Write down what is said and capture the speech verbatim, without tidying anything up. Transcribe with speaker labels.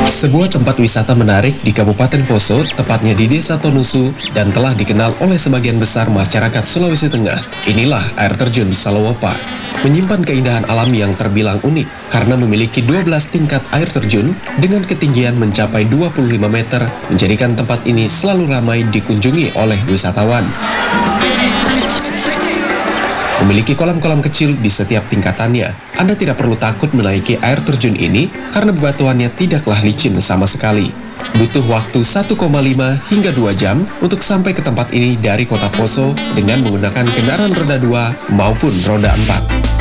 Speaker 1: Sebuah tempat wisata menarik di Kabupaten Poso, tepatnya di Desa Tonusu, dan telah dikenal oleh sebagian besar masyarakat Sulawesi Tengah. Inilah air terjun Salowopa. Menyimpan keindahan alam yang terbilang unik karena memiliki dua belas tingkat air terjun dengan ketinggian mencapai dua puluh lima meter, menjadikan tempat ini selalu ramai dikunjungi oleh wisatawan. Memiliki kolam-kolam kecil di setiap tingkatannya. Anda tidak perlu takut menaiki air terjun ini karena bebatuannya tidaklah licin sama sekali. Butuh waktu satu koma lima hingga dua jam untuk sampai ke tempat ini dari kota Poso dengan menggunakan kendaraan roda dua maupun roda empat.